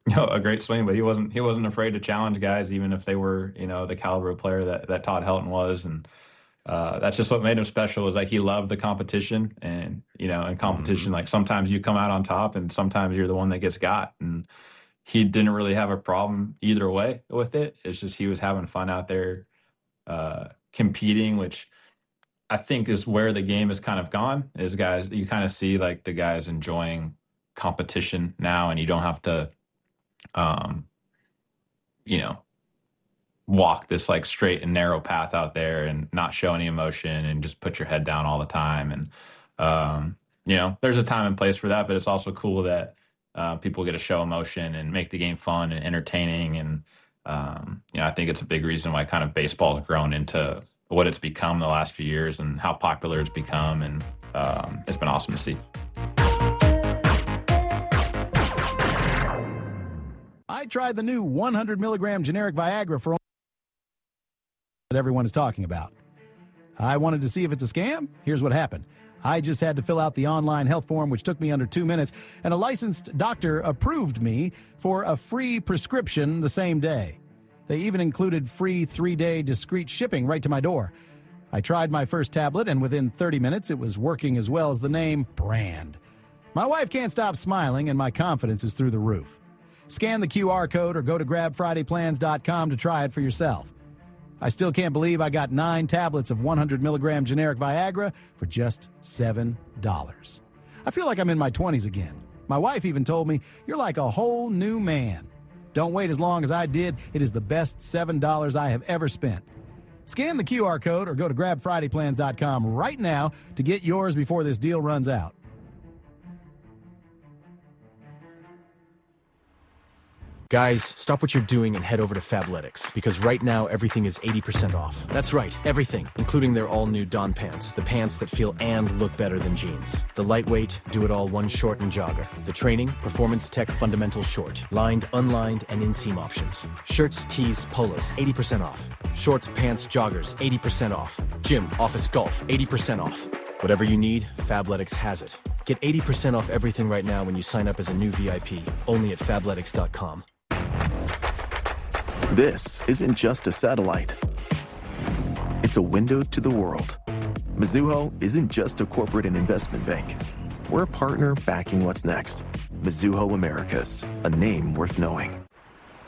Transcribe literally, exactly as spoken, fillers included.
you know, a great swing, but he wasn't he wasn't afraid to challenge guys, even if they were, you know, the caliber of player that that Todd Helton was. And uh, that's just what made him special. Is like he loved the competition, and you know, in competition, Mm-hmm. like sometimes you come out on top, and sometimes you're the one that gets got. And he didn't really have a problem either way with it. It's just he was having fun out there uh, competing, which I think is where the game has kind of gone. Is guys, you kind of see like the guys enjoying competition now, and you don't have to, um, you know, walk this like straight and narrow path out there and not show any emotion and just put your head down all the time. And um, you know, there's a time and place for that, but it's also cool that uh, people get to show emotion and make the game fun and entertaining. And um, you know, I think it's a big reason why kind of baseball has grown into what it's become the last few years and how popular it's become. And um, it's been awesome to see. I tried the new one hundred milligram generic Viagra for that everyone is talking about. I wanted to see if it's a scam. Here's what happened. I just had to fill out the online health form, which took me under two minutes, and a licensed doctor approved me for a free prescription the same day. They even included free three-day discreet shipping right to my door. I tried my first tablet, and within thirty minutes, it was working as well as the name brand. My wife can't stop smiling, and my confidence is through the roof. Scan the Q R code or go to grab friday plans dot com to try it for yourself. I still can't believe I got nine tablets of one hundred milligram generic Viagra for just seven dollars. I feel like I'm in my twenties again. My wife even told me, "You're like a whole new man." Don't wait as long as I did. It is the best seven dollars I have ever spent. Scan the Q R code or go to grab friday plans dot com right now to get yours before this deal runs out. Guys, stop what you're doing and head over to Fabletics, because right now everything is eighty percent off. That's right, everything, including their all-new Dawn pant, the pants that feel and look better than jeans. The lightweight, do-it-all one short and jogger. The training, performance tech fundamental short, lined, unlined, and inseam options. Shirts, tees, polos, eighty percent off. Shorts, pants, joggers, eighty percent off. Gym, office, golf, eighty percent off. Whatever you need, Fabletics has it. Get eighty percent off everything right now when you sign up as a new V I P, only at fabletics dot com. This isn't just a satellite. It's a window to the world. Mizuho isn't just a corporate and investment bank. We're a partner backing what's next. Mizuho Americas, a name worth knowing.